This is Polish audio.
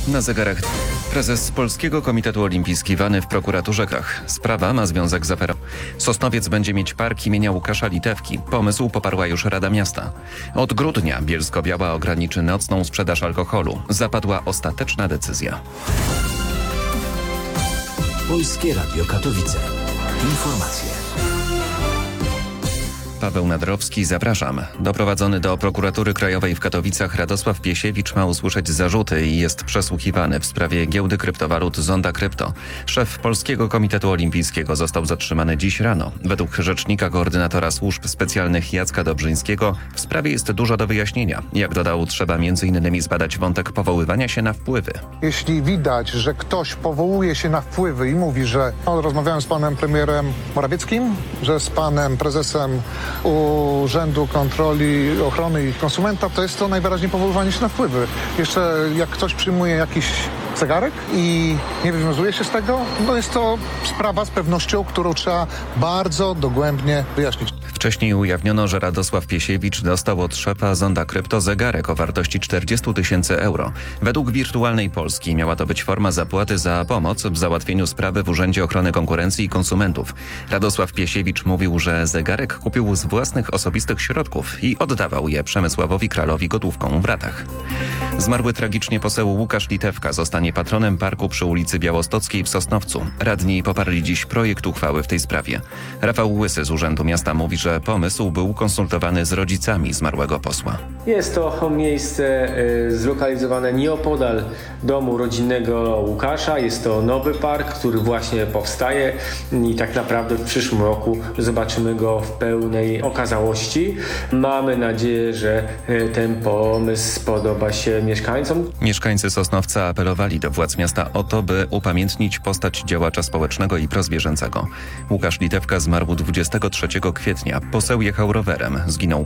Na zegarach prezes Polskiego Komitetu Olimpijskiego w prokuraturze Kach. Sprawa ma związek z aferą. Sosnowiec będzie mieć park imienia Łukasza Litewki. Pomysł poparła już Rada Miasta. Od grudnia Bielsko-Biała ograniczy nocną sprzedaż alkoholu. Zapadła ostateczna decyzja. Polskie Radio Katowice. Informacje. Paweł Nadrowski, zapraszam. Doprowadzony do prokuratury krajowej w Katowicach Radosław Piesiewicz ma usłyszeć zarzuty i jest przesłuchiwany w sprawie giełdy kryptowalut Zonda Krypto. Szef Polskiego Komitetu Olimpijskiego został zatrzymany dziś rano. Według rzecznika koordynatora służb specjalnych Jacka Dobrzyńskiego w sprawie jest dużo do wyjaśnienia. Jak dodał, trzeba m.in. zbadać wątek powoływania się na wpływy. Jeśli widać, że ktoś powołuje się na wpływy i mówi, że rozmawiałem z panem premierem Morawieckim, że z panem prezesem Urzędu Kontroli Ochrony i Konsumenta, to jest to najwyraźniej powoływanie się na wpływy. Jeszcze jak ktoś przyjmuje jakiś zegarek i nie wywiązuje się z tego, no jest to sprawa z pewnością, którą trzeba bardzo dogłębnie wyjaśnić. Wcześniej ujawniono, że Radosław Piesiewicz dostał od szefa Zonda Krypto zegarek o wartości 40 000 euro. Według Wirtualnej Polski miała to być forma zapłaty za pomoc w załatwieniu sprawy w Urzędzie Ochrony Konkurencji i Konsumentów. Radosław Piesiewicz mówił, że zegarek kupił z własnych osobistych środków i oddawał je Przemysławowi Kralowi gotówką w ratach. Zmarły tragicznie poseł Łukasz Litewka zostanie patronem parku przy ulicy Białostockiej w Sosnowcu. Radni poparli dziś projekt uchwały w tej sprawie. Rafał Łysy z Urzędu Miasta mówi, że pomysł był konsultowany z rodzicami zmarłego posła. Jest to miejsce zlokalizowane nieopodal domu rodzinnego Łukasza. Jest to nowy park, który właśnie powstaje i tak naprawdę w przyszłym roku zobaczymy go w pełnej okazałości. Mamy nadzieję, że ten pomysł spodoba się mieszkańcom. Mieszkańcy Sosnowca apelowali do władz miasta o to, by upamiętnić postać działacza społecznego i prozwierzęcego. Łukasz Litewka zmarł 23 kwietnia. Poseł jechał rowerem. Zginął